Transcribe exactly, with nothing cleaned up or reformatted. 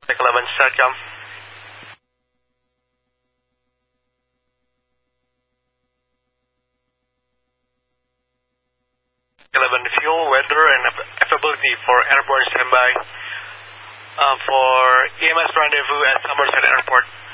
Deck eleven, SATCOM. eleven, fuel, weather, and availability for airborne standby uh, for E M S rendezvous at Somerset Airport.